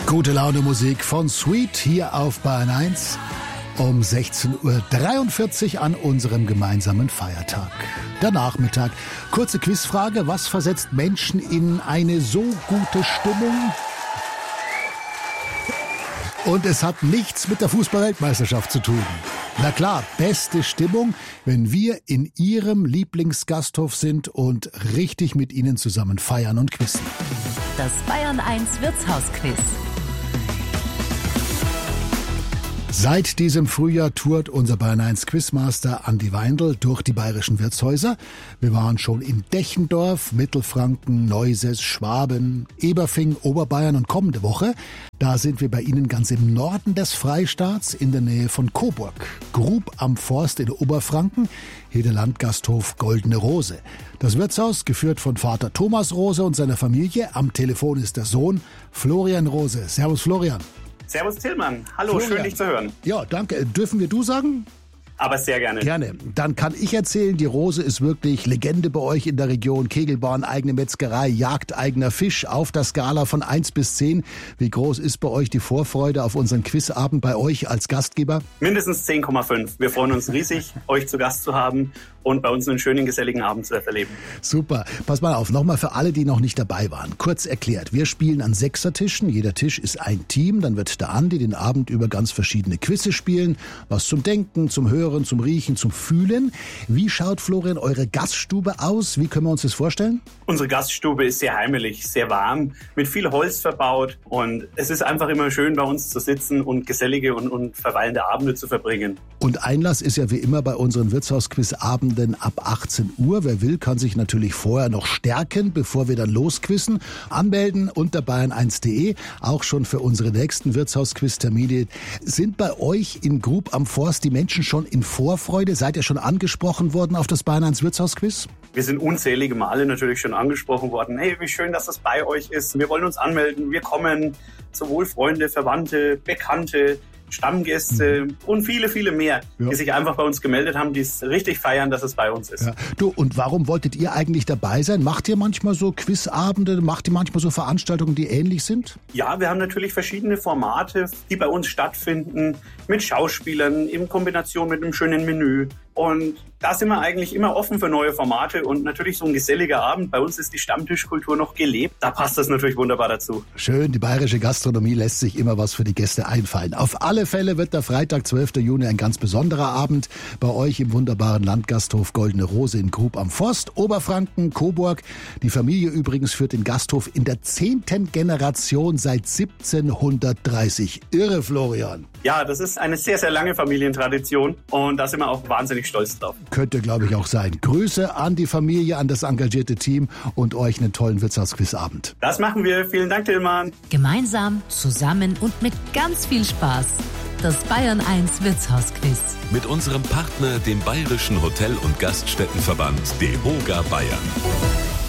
Gute Laune Musik von Sweet hier auf Bayern 1 um 16:43 Uhr an unserem gemeinsamen Feiertag. Der Nachmittag. Kurze Quizfrage. Was versetzt Menschen in eine so gute Stimmung? Und es hat nichts mit der Fußball-Weltmeisterschaft zu tun. Na klar, beste Stimmung, wenn wir in Ihrem Lieblingsgasthof sind und richtig mit Ihnen zusammen feiern und quizzen. Das Bayern 1 Wirtshausquiz. Seit diesem Frühjahr tourt unser Bayern 1 Quizmaster Andi Weindl durch die bayerischen Wirtshäuser. Wir waren schon in Dechendorf, Mittelfranken, Neuses, Schwaben, Eberfing, Oberbayern und kommende Woche, da sind wir bei Ihnen ganz im Norden des Freistaats in der Nähe von Coburg. Grub am Forst in Oberfranken, hier der Landgasthof Goldene Rose. Das Wirtshaus, geführt von Vater Thomas Rose und seiner Familie. Am Telefon ist der Sohn Florian Rose. Servus Florian. Servus Tillmann, hallo, Florian. Schön dich zu hören. Ja, danke. Dürfen wir du sagen? Aber sehr gerne. Gerne. Dann kann ich erzählen, die Rose ist wirklich Legende bei euch in der Region. Kegelbahn, eigene Metzgerei, Jagd, eigener Fisch auf der Skala von 1 bis 10. Wie groß ist bei euch die Vorfreude auf unseren Quizabend bei euch als Gastgeber? Mindestens 10,5. Wir freuen uns riesig, euch zu Gast zu haben und bei uns einen schönen, geselligen Abend zu erleben. Super. Pass mal auf, nochmal für alle, die noch nicht dabei waren. Kurz erklärt, wir spielen an Sechsertischen. Jeder Tisch ist ein Team. Dann wird der Andi den Abend über ganz verschiedene Quizze spielen. Was zum Denken, zum Hören, zum Riechen, zum Fühlen. Wie schaut, Florian, eure Gaststube aus? Wie können wir uns das vorstellen? Unsere Gaststube ist sehr heimelig, sehr warm, mit viel Holz verbaut. Und es ist einfach immer schön, bei uns zu sitzen und gesellige und verweilende Abende zu verbringen. Und Einlass ist ja wie immer bei unseren Wirtshausquizabenden ab 18 Uhr. Wer will, kann sich natürlich vorher noch stärken, bevor wir dann losquizen. Anmelden unter bayern1.de, auch schon für unsere nächsten Wirtshausquiz-Termine. Sind bei euch in Grub am Forst die Menschen schon in Vorfreude? Seid ihr schon angesprochen worden auf das Bayern 1 Wirtshausquiz? Wir sind unzählige Male natürlich schon angesprochen worden. Hey, wie schön, dass das bei euch ist. Wir wollen uns anmelden. Wir kommen. Sowohl Freunde, Verwandte, Bekannte, Stammgäste und viele, viele mehr, die sich einfach bei uns gemeldet haben, die es richtig feiern, dass es bei uns ist. Ja. Du, und warum wolltet ihr eigentlich dabei sein? Macht ihr manchmal so Quizabende? Macht ihr manchmal so Veranstaltungen, die ähnlich sind? Ja, wir haben natürlich verschiedene Formate, die bei uns stattfinden, mit Schauspielern, in Kombination mit einem schönen Menü. Und da sind wir eigentlich immer offen für neue Formate und natürlich so ein geselliger Abend. Bei uns ist die Stammtischkultur noch gelebt. Da passt das natürlich wunderbar dazu. Schön, die bayerische Gastronomie lässt sich immer was für die Gäste einfallen. Auf alle Fälle wird der Freitag, 12. Juni, ein ganz besonderer Abend bei euch im wunderbaren Landgasthof Goldene Rose in Grub am Forst, Oberfranken, Coburg. Die Familie übrigens führt den Gasthof in der 10. Generation seit 1730. Irre, Florian. Ja, das ist eine sehr, sehr lange Familientradition und da sind wir auch wahnsinnig stolz drauf. Könnte, glaube ich, auch sein. Grüße an die Familie, an das engagierte Team und euch einen tollen Wirtshausquizabend. Das machen wir. Vielen Dank, Tillmann. Gemeinsam, zusammen und mit ganz viel Spaß. Das Bayern 1 Wirtshausquiz. Mit unserem Partner, dem Bayerischen Hotel- und Gaststättenverband DEHOGA Bayern.